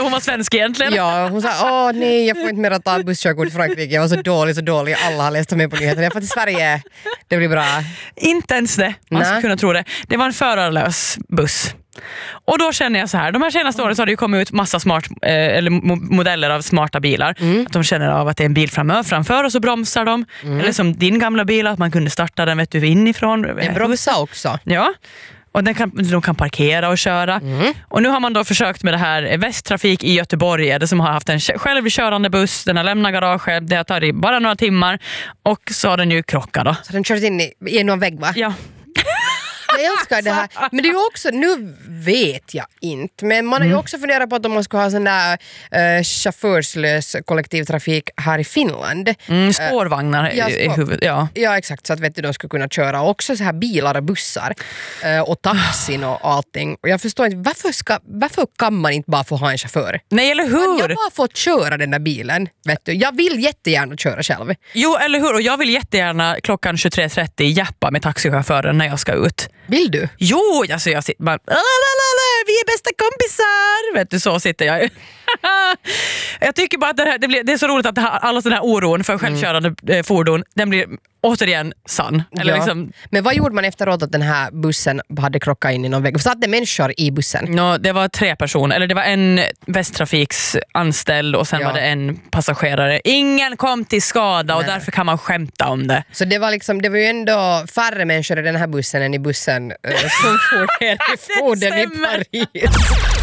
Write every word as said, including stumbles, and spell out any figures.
hon var svensk egentligen. Ja, hon sa, åh nej, jag får inte mer ta busskörkort i Frankrike. Jag var så dålig, så dålig. Alla har läst mig på nyheterna. Jag får till Sverige, det blir bra. Inte ens det, man skulle Nej. kunna tro det. Det var en förarlös buss. Och då känner jag så här, de här senaste åren så har det ju kommit ut massa smart, eh, eller mo- modeller av smarta bilar. Mm. Att de känner av att det är en bil framöver, framför och så bromsar de. Mm. Eller som din gamla bil, att man kunde starta den vet du, inifrån. Den bromsar också. Ja, och den kan, de kan parkera och köra. Mm. Och nu har man då försökt med det här Västtrafik i Göteborg, det som har haft en självkörande buss, den har lämnat garaget, det har tagit bara några timmar och så har den ju krockat då. Så den kört in i, i någon vägg, va? Ja. Jag älskar det här. Men det är ju också, nu vet jag inte, men man har ju också funderat på att man ska ha sån där uh, chaufförslös kollektivtrafik här i Finland. Mm, spårvagnar uh, ja, i, i huvudet, ja. Ja, exakt, så att vet du, de skulle kunna köra också så här bilar och bussar uh, och taxin och allting. Och jag förstår inte, varför, ska, varför kan man inte bara få ha en chaufför? Nej, eller hur? Kan jag bara få köra den där bilen? Vet du? Jag vill jättegärna köra själv. Jo, eller hur? Och jag vill jättegärna klockan tjugotre trettio jappa med taxichauffören när jag ska ut. Vill du? Jo, alltså jag sitter bara, vi är bästa kompisar. Vet du, så sitter jag. Jag tycker bara att det, här, det, blir, det är så roligt att det här, alla sån här oron för självkörande mm. fordon, den blir återigen sann. Eller ja. liksom, men vad gjorde man efteråt att den här bussen hade krockat in i någon vägg? Satt det människor i bussen? no, det var tre personer. Eller det var en Västtrafiks anställd och sen ja. var det en passagerare. Ingen kom till skada och Nej. Därför kan man skämta om det. Så det var, liksom, det var ju ändå färre människor i den här bussen än i bussen uh, som for ner i floden i Paris.